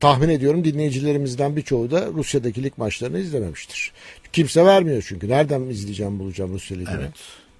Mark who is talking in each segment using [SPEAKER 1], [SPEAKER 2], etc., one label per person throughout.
[SPEAKER 1] tahmin ediyorum dinleyicilerimizden birçoğu da Rusya'daki lig maçlarını izlememiştir. Kimse vermiyor çünkü. Nereden izleyeceğim, bulacağım Rusya Ligi'ni?
[SPEAKER 2] Evet.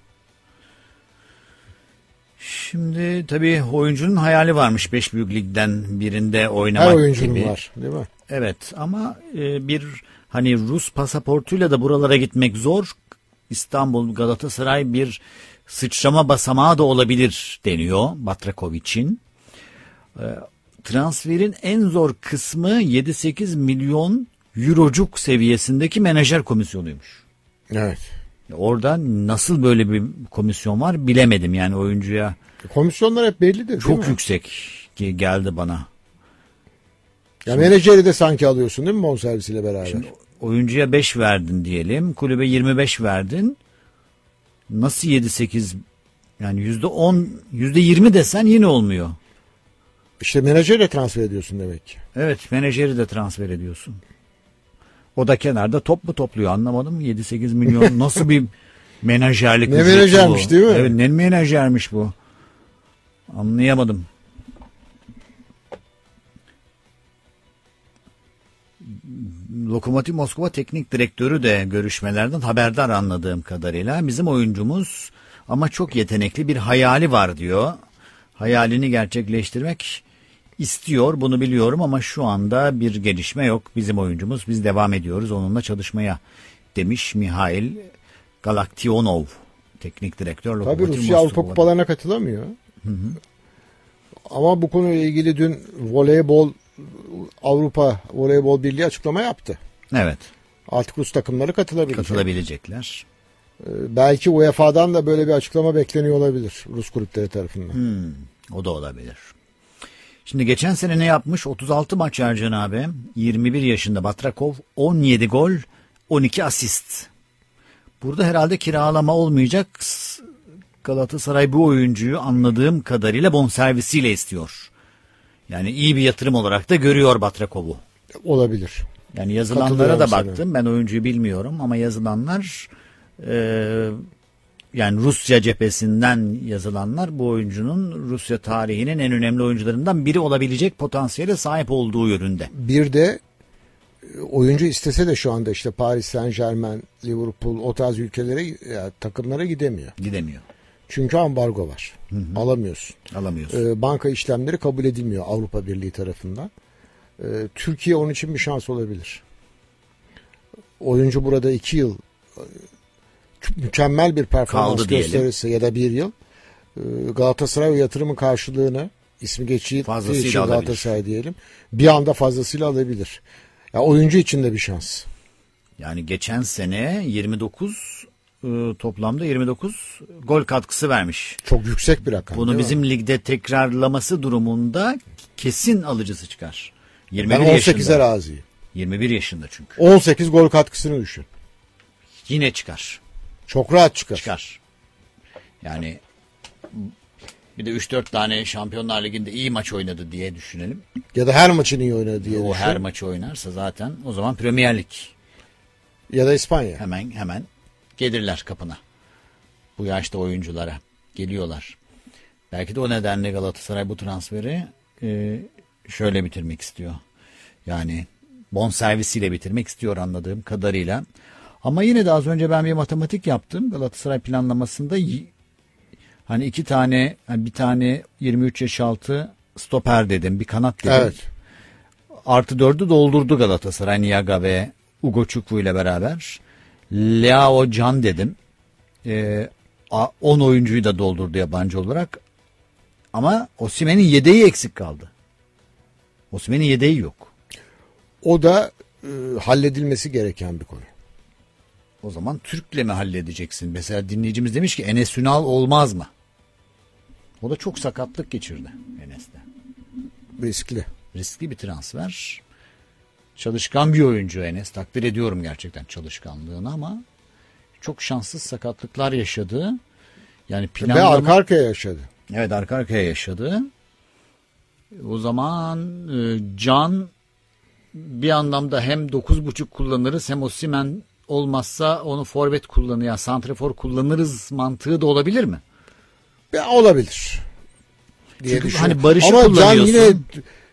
[SPEAKER 2] Şimdi tabii oyuncunun hayali varmış 5 büyük ligden birinde oynamak
[SPEAKER 1] Her oyuncunun
[SPEAKER 2] gibi.
[SPEAKER 1] var, değil mi?
[SPEAKER 2] Evet ama bir hani Rus pasaportuyla da buralara gitmek zor. İstanbul, Galatasaray bir sıçrama basamağı da olabilir deniyor Batrakovic'in. Transferin en zor kısmı 7-8 milyon eurocuk seviyesindeki menajer komisyonuymuş.
[SPEAKER 1] Evet.
[SPEAKER 2] Orada nasıl böyle bir komisyon var bilemedim yani oyuncuya.
[SPEAKER 1] Komisyonlar hep bellidir, değil
[SPEAKER 2] Çok
[SPEAKER 1] mi?
[SPEAKER 2] yüksek geldi bana.
[SPEAKER 1] Ya menajeri de sanki alıyorsun değil mi bonservisiyle beraber?
[SPEAKER 2] Şimdi oyuncuya 5 verdin diyelim, kulübe 25 verdin. Nasıl 7-8 yani %10, %20 desen yine olmuyor.
[SPEAKER 1] İşte menajeri transfer ediyorsun demek ki.
[SPEAKER 2] Evet, menajeri de transfer ediyorsun. O da kenarda top mu topluyor anlamadım. 7-8 milyon nasıl bir menajerlik
[SPEAKER 1] Ne
[SPEAKER 2] ücreti
[SPEAKER 1] menajermiş
[SPEAKER 2] bu?
[SPEAKER 1] değil mi?
[SPEAKER 2] Evet, ne menajermiş bu? Anlayamadım. Lokomotiv Moskova teknik direktörü de görüşmelerden haberdar anladığım kadarıyla. Bizim oyuncumuz ama çok yetenekli, bir hayali var diyor. Hayalini gerçekleştirmek istiyor, bunu biliyorum ama şu anda bir gelişme yok. Bizim oyuncumuz, biz devam ediyoruz onunla çalışmaya demiş Mihail Galaktionov, teknik direktör Lokomotiv
[SPEAKER 1] Tabii Rusya Avrupa
[SPEAKER 2] Moskova'da.
[SPEAKER 1] kupalarına katılamıyor. Ama bu konuyla ilgili dün Avrupa Voleybol Birliği açıklama yaptı.
[SPEAKER 2] Evet,
[SPEAKER 1] Artık Rus takımları
[SPEAKER 2] katılabilecekler.
[SPEAKER 1] Belki UEFA'dan da böyle bir açıklama bekleniyor olabilir Rus kulüpleri tarafından.
[SPEAKER 2] O da olabilir. Şimdi geçen sene ne yapmış? 36 maç Ercan abi. 21 yaşında Batrakov, 17 gol, 12 asist. Burada herhalde kiralama olmayacak. Galatasaray bu oyuncuyu anladığım kadarıyla bonservisiyle istiyor. Yani iyi bir yatırım olarak da görüyor Batrakov'u.
[SPEAKER 1] Olabilir.
[SPEAKER 2] Yani yazılanlara da baktım. Ben oyuncuyu bilmiyorum ama yazılanlar yani Rusya cephesinden yazılanlar bu oyuncunun Rusya tarihinin en önemli oyuncularından biri olabilecek potansiyele sahip olduğu yönünde.
[SPEAKER 1] Bir de oyuncu istese de şu anda işte Paris Saint-Germain, Liverpool o tarz ülkelere, takımlara gidemiyor.
[SPEAKER 2] Gidemiyor.
[SPEAKER 1] Çünkü ambargo var. Alamıyorsun.
[SPEAKER 2] Alamıyorsun.
[SPEAKER 1] Banka işlemleri kabul edilmiyor Avrupa Birliği tarafından. Türkiye onun için bir şans olabilir. Oyuncu burada 2 yıl mükemmel bir performans
[SPEAKER 2] Kaldı
[SPEAKER 1] gösterirse ya da 1 yıl Galatasaray o yatırımın karşılığını ismi geçtiği için Galatasaray diyelim bir anda fazlasıyla alabilir. Ya oyuncu için de bir şans.
[SPEAKER 2] Yani geçen sene 29 toplamda 29 gol katkısı vermiş.
[SPEAKER 1] Çok yüksek bir rakam.
[SPEAKER 2] Bunu bizim ligde tekrarlaması durumunda kesin alıcısı çıkar. 21
[SPEAKER 1] ben 18'e razıyım.
[SPEAKER 2] 21 yaşında çünkü.
[SPEAKER 1] 18 gol katkısını düşün.
[SPEAKER 2] Yine çıkar.
[SPEAKER 1] Çok rahat çıkar.
[SPEAKER 2] Çıkar. Yani bir de 3-4 tane Şampiyonlar Ligi'nde iyi maç oynadı diye düşünelim.
[SPEAKER 1] Ya da her maçını iyi oynadı diye
[SPEAKER 2] O
[SPEAKER 1] düşün.
[SPEAKER 2] her maçı oynarsa zaten o zaman Premier Lig.
[SPEAKER 1] Ya da İspanya.
[SPEAKER 2] Hemen gelirler kapına. Bu yaşta oyunculara geliyorlar. Belki de o nedenle Galatasaray bu transferi şöyle bitirmek istiyor. Yani bonservisiyle bitirmek istiyor anladığım kadarıyla. Ama yine de az önce ben bir matematik yaptım. Galatasaray planlamasında hani bir tane 23 yaş altı stoper dedim. Bir kanat dedim.
[SPEAKER 1] Evet.
[SPEAKER 2] Artı 4'ü doldurdu Galatasaray. Niyaga ve Ugochukwu ile beraber. Leao Can dedim. 10 oyuncuyu da doldurdu yabancı olarak. Ama Osimhen'in yedeği eksik kaldı. Osimhen'in yedeği yok.
[SPEAKER 1] O da halledilmesi gereken bir konu.
[SPEAKER 2] O zaman Türk'le mi halledeceksin? Mesela dinleyicimiz demiş ki Enes Ünal olmaz mı? O da çok sakatlık geçirdi Enes'te.
[SPEAKER 1] Riskli.
[SPEAKER 2] Riskli bir transfer. Çalışkan bir oyuncu Enes. Takdir ediyorum gerçekten çalışkanlığını ama çok şanssız sakatlıklar yaşadı. Yani
[SPEAKER 1] Ve arka arkaya yaşadı.
[SPEAKER 2] Evet, arka arkaya yaşadı. O zaman Can bir anlamda hem 9.5 kullanırız hem Osimhen olmazsa onu forvet kullanıyor. Yani santrafor kullanırız mantığı da olabilir mi?
[SPEAKER 1] Olabilir.
[SPEAKER 2] Çünkü hani Barış'ı
[SPEAKER 1] ama
[SPEAKER 2] kullanıyorsun.
[SPEAKER 1] Can yine